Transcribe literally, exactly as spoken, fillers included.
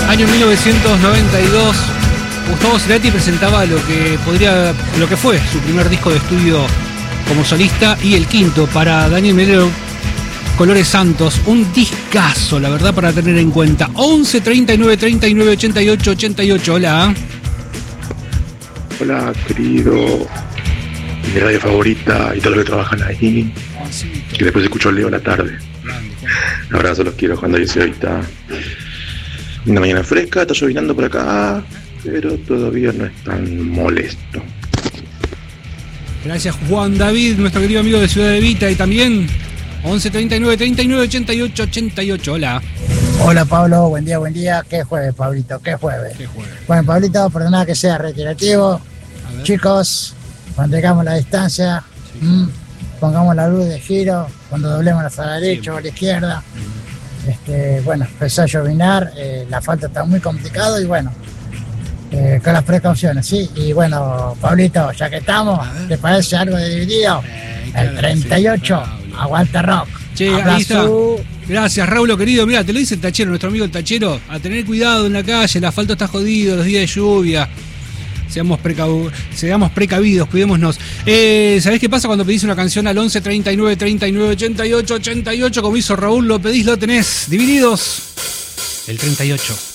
Año mil novecientos noventa y dos, Gustavo Cerati presentaba lo que podría, lo que fue su primer disco de estudio como solista y el quinto para Daniel Melero, Colores Santos, un discazo, la verdad, para tener en cuenta. once, treinta y nueve, treinta y nueve, ochenta y ocho, ochenta y ocho, hola. Hola, querido, mi radio favorita y todos los que trabajan ahí, que después escucho Leo a la tarde. Un abrazo, los quiero, Juan David Cevita. Una mañana fresca, está llovinando por acá, pero todavía no es tan molesto. Gracias, Juan David, nuestro querido amigo de Ciudad de Vita, y también once, treinta y nueve, treinta y nueve, ochenta y ocho, ochenta y ocho, hola. Hola Pablo, buen día, buen día. ¿Qué jueves, Pablito? ¿Qué jueves? ¿Qué jueves? Bueno, Pablito, perdona que sea reiterativo. Chicos, mantengamos la distancia, sí. mm, pongamos la luz de giro, cuando doblemos a la derecha o a la izquierda. Este, bueno, empezó a llovinar, eh, la falta está muy complicado y bueno, eh, con las precauciones, ¿sí? Y bueno, Pablito, ya que estamos, ¿te parece algo de Dividido? Eh, claro, el treinta y ocho, sí, aguanta rock. Che, ahí está. Gracias, Raúl, querido. Mira, te lo dice el tachero, nuestro amigo el tachero. A tener cuidado en la calle, el asfalto está jodido, los días de lluvia. Seamos, precav- seamos precavidos, cuidémonos. Eh, ¿Sabés qué pasa cuando pedís una canción al once, treinta y nueve, treinta y nueve, ochenta y ocho, ochenta y ocho? Como hizo Raúl, lo pedís, lo tenés. Divididos, el treinta y ocho.